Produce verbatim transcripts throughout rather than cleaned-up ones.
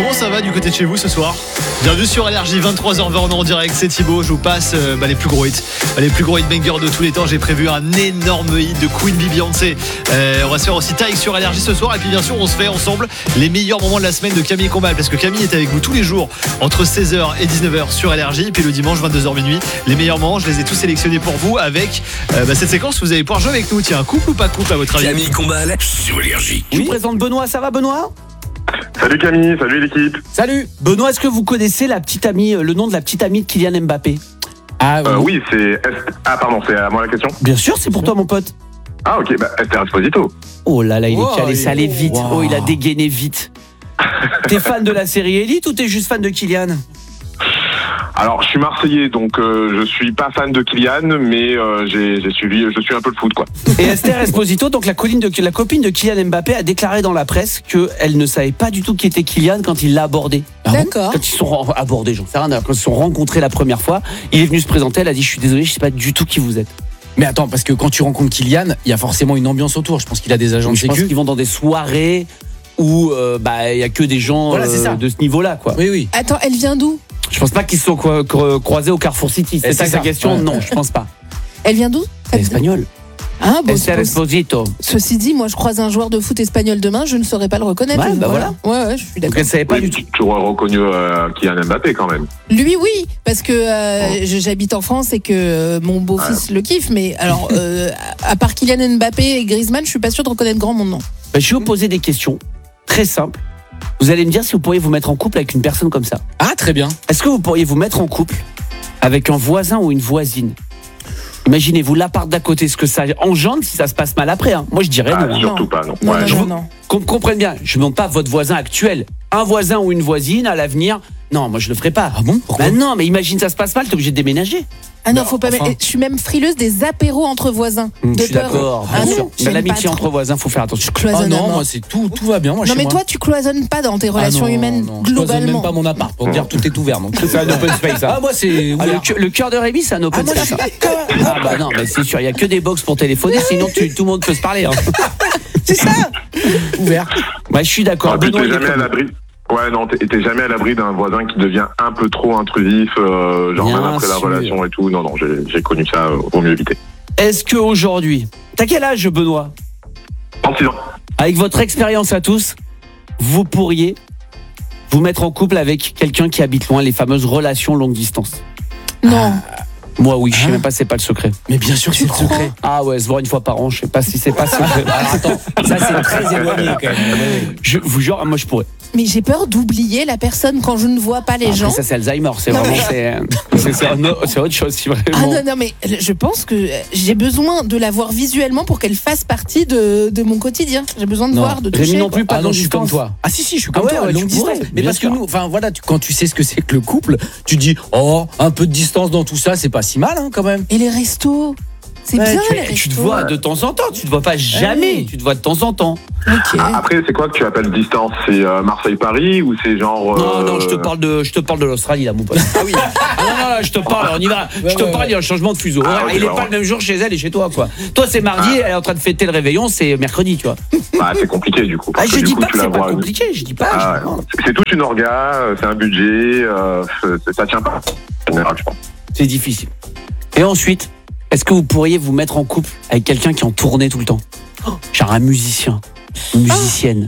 Comment ça va du côté de chez vous ce soir? Bienvenue sur Énergie, vingt-trois heures vingt, on est en direct, c'est Thibaut. Je vous passe euh, bah, les plus gros hits, bah, les plus gros hits bangers de tous les temps. J'ai prévu un énorme hit de Queen Bee, Beyoncé. Euh, on va se faire aussi Taïk sur Énergie ce soir. Et puis bien sûr, on se fait ensemble les meilleurs moments de la semaine de Camille Combal, parce que Camille est avec vous tous les jours entre seize heures et dix-neuf heures sur Énergie. Et puis le dimanche, vingt-deux heures minuit, les meilleurs moments, je les ai tous sélectionnés pour vous avec euh, bah, cette séquence. Vous allez pouvoir jouer avec nous. Tiens, couple ou pas couple à votre avis? Camille Combal sur Énergie. Je vous présente Benoît, ça va Benoît? Salut Camille, salut l'équipe. Salut Benoît, est-ce que vous connaissez la petite amie, le nom de la petite amie de Kylian Mbappé? Ah Euh, oui, c'est... Ah pardon, c'est à moi la question. Bien sûr, c'est pour toi mon pote. Ah ok, bah Esther Esposito. Oh là là, il est Wow, calé, ça allait vite. wow. Oh, il a dégainé vite. T'es fan de la série Elite ou t'es juste fan de Kylian? Alors je suis marseillais, donc euh, je suis pas fan de Kylian, mais euh, j'ai, j'ai suivi, je suis un peu le foot quoi. Et Esther Esposito, donc la, colline de, la copine de Kylian Mbappé, a déclaré dans la presse qu'elle ne savait pas du tout qui était Kylian quand il l'a abordé. Ah bon D'accord. Quand ils se sont ren- abordés, j'en sais rien, quand ils se sont rencontrés la première fois, il est venu se présenter, elle a dit je suis désolé, je sais pas du tout qui vous êtes. Mais attends, parce que quand tu rencontres Kylian, il y a forcément une ambiance autour. Je pense qu'il a des agents de Je pense sécu. qu'ils vont dans des soirées où euh, bah il y a que des gens Voilà, c'est euh, ça. de ce niveau-là quoi. Oui, oui. Attends, elle vient d'où? Je pense pas qu'ils se sont cro- cro- croisés au Carrefour City. C'est Et ça c'est ta ça. question? Ouais. Non, je pense pas. Elle vient d'où? C'est espagnol. Ah, bon, Esther c'est- Esposito. Ceci dit, moi je croise un joueur de foot espagnol demain, je ne saurais pas le reconnaître. Ouais, bah Ouais, ouais, je suis Donc d'accord. elle savait pas Oui, du tout. tu, tu aurais reconnu euh, Kylian Mbappé quand même. Lui, oui, parce que euh, je- j'habite en France et que euh, mon beau-fils le kiffe, mais alors, euh, à part Kylian Mbappé et Griezmann, je suis pas sûre de reconnaître grand monde, non. Bah, je vais vous poser des questions très simples. Vous allez me dire si vous pourriez vous mettre en couple avec une personne comme ça. Ah, très bien. Est-ce que vous pourriez vous mettre en couple avec un voisin ou une voisine? Imaginez-vous l'appart d'à côté, ce que ça engendre si ça se passe mal après. Hein. Moi, je dirais Ah, non. hein. surtout pas, non. Non, Ouais, non, je- non, non. Qu'on me comprenne bien, je ne demande pas votre voisin actuel. Un voisin ou une voisine à l'avenir, non, moi je le ferai pas. Ah bon? Pourquoi? Bah non, mais imagine ça se passe mal, t'es obligé de déménager. Ah non, Non, faut pas. enfin. mettre- Je suis même frileuse des apéros entre voisins. Hum, de je suis peur. d'accord, Ah bien non, sûr. Mais j'aime l'amitié pas entre trop. voisins, faut faire attention. Je Ah cloisonne à non, mort. moi c'est tout, tout va bien. Moi, Non chez mais moi. toi, tu cloisonnes pas dans tes Ah relations non, humaines non, je cloisonne globalement. même pas mon appart pour dire tout est ouvert. Donc C'est un open space. Ah moi c'est Ah, le, ouvert. cœur- le cœur de Rémi, c'est un open Ah, moi, je space. suis hein. Ah bah non, mais c'est sûr, il y a que des box pour téléphoner, sinon tu- tout le monde peut se parler. Hein. C'est ça. Ouvert. Bah, je suis d'accord. Ah, puis Benoît, t'es il est jamais à comme- l'abri. Ouais, non, t'es, t'es jamais à l'abri d'un voisin qui devient un peu trop intrusif, euh, genre Bien même après la sûr. relation et tout. Non, non, j'ai, j'ai connu ça, euh, vaut mieux éviter. Est-ce qu'aujourd'hui, t'as quel âge, Benoît? trente-six ans. Avec votre expérience à tous, vous pourriez vous mettre en couple avec quelqu'un qui habite loin, les fameuses relations longue distance. Non. Moi, oui, je sais Hein même pas, c'est pas le secret. Mais bien sûr que c'est le crois secret. Ah ouais, se voir une fois par an, je sais pas si c'est pas secret. Alors attends, ça c'est très éloigné quand même. Je vous jure, moi je pourrais. Mais j'ai peur d'oublier la personne quand je ne vois pas les Après, gens. ça c'est Alzheimer, c'est Non, vraiment mais- c'est c'est- c'est un autre- c'est autre chose si vraiment. Ah non, non, mais je pense que j'ai besoin de la voir visuellement pour qu'elle fasse partie de, de mon quotidien. J'ai besoin de Non. voir, de Rémi toucher. non plus, pas Ah non, longue je suis comme distance. toi. Ah si si, je suis comme Ah ouais, toi, ouais, longue tu pourrais, distance. Mais bien parce sûr. que nous, enfin voilà, tu- quand tu sais ce que c'est que le couple, tu dis oh un peu de distance dans tout ça, c'est pas si mal hein, quand même. Et les restos, c'est Ouais, bien tu, les restos. tu te vois de temps en temps, tu te vois pas jamais, oui. tu te vois de temps en temps. Ok. Ah, après, c'est quoi que tu appelles distance? C'est euh, Marseille-Paris ou c'est genre... Non, euh, non, je te parle de, je te parle de l'Australie là, mon pote. Ah oui. Ah non, non, non, je te parle, on y va. Ouais, je te ouais, parle, il y a un changement de fuseau. Ah, horaire. ok, il est bah, pas ouais. le même jour chez elle et chez toi, quoi. Toi, c'est mardi, elle est en train de fêter le réveillon, c'est mercredi, tu vois. Bah, c'est compliqué du coup. Ah, parce je que, du dis coup, pas tu que la c'est pas vois- compliqué, je dis pas. Ah, je- ouais. C'est- C'est toute une orga, euh, c'est un budget, euh, c'est- ça tient pas. En général, je pense. C'est difficile. Et ensuite, est-ce que vous pourriez vous mettre en couple avec quelqu'un qui est en tournée tout le temps? Genre un musicien, une musicienne.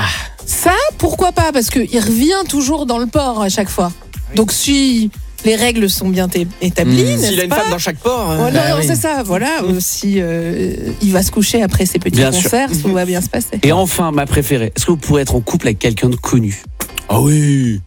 Ça, pourquoi pas? Parce qu'il revient toujours dans le port à chaque fois. Donc si les règles sont bien é- établies, Mmh. n'est-ce S'il a une pas? femme dans chaque port. euh, Oh, non, bah non, oui. c'est ça, voilà. Euh, Si euh, il va se coucher après ses petits Bien sûr. concerts, tout va bien se passer. Et enfin, ma préférée, est-ce que vous pourrez être en couple avec quelqu'un de connu? Ah oui.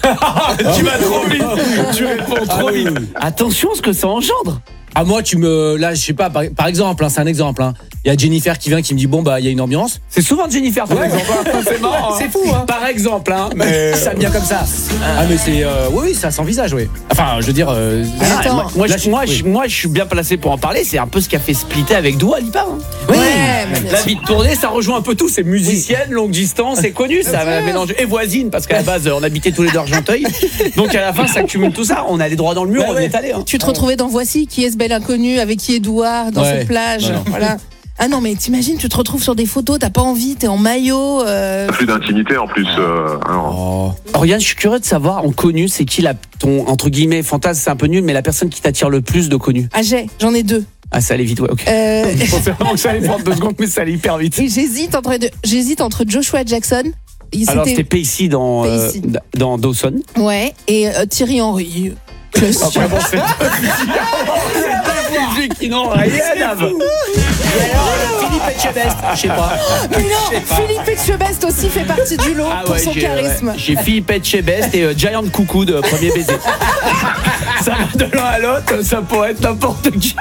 Tu vas trop vite, tu réponds Ah oui. Attention ce que ça engendre. Ah moi tu me là je sais pas par, par exemple hein, c'est un exemple hein. Il y a Jennifer qui vient qui me dit bon bah il y a une ambiance. C'est souvent Jennifer par Ouais. exemple. C'est marrant. C'est fou hein. Par exemple, hein. Mais ça vient comme ça. Ah mais c'est euh, oui oui ça s'envisage oui. Enfin je veux dire euh, Mais Ah, attends. moi, moi, Là, je, je- moi, oui. je, moi, je suis bien placé pour en parler. C'est un peu ce qu'a fait splitter avec Dua Lipa. Hein. Ouais, mais bien La sûr. vie de tournée, ça rejoint un peu tout. C'est musicienne, longue distance, c'est connu. Ça va mélanger. Et voisine, parce qu'à la base, on habitait tous les deux Argenteuil. Donc à la fin, ça cumule tout ça. On allait droit dans le mur, Ouais, on ouais. y est allé. Hein. Tu te retrouvais dans Voici, qui est ce bel inconnu, avec qui est Doua, dans Ouais, cette plage. voilà. Voilà. Ah non, mais t'imagines, tu te retrouves sur des photos, t'as pas envie, t'es en maillot. Euh... Plus d'intimité en plus. Euh, alors. Oh. Oriane, je suis curieux de savoir, en connu, c'est qui la, ton, entre guillemets, fantasme, c'est un peu nul, mais la personne qui t'attire le plus de connu? Ah, j'ai, j'en ai deux. Ah, ça allait vite, ouais, ok. Euh... Je pensais vraiment que ça allait prendre deux secondes, mais ça allait hyper vite. Et j'hésite entre, deux- j'hésite entre Joshua Jackson. Il Alors, c'était c'était... Pacey dans, euh, Pacey. dans Dawson. Ouais, et euh, Thierry Henry. Classique. Après, bon, c'est deux musiques qui n'ont rien à voir. Et alors, Philippe Etchebest, je sais pas. Mais non, Philippe Etchebest aussi fait partie du lot Ah pour ouais, son j'ai, charisme. ouais, j'ai Philippe Etchebest et euh, Giant Coucou de Premier Baiser. Ça va de l'un à l'autre, ça pourrait être n'importe qui.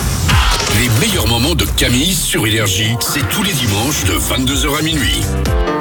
Les meilleurs moments de Camille sur Énergie, c'est tous les dimanches de vingt-deux heures à minuit.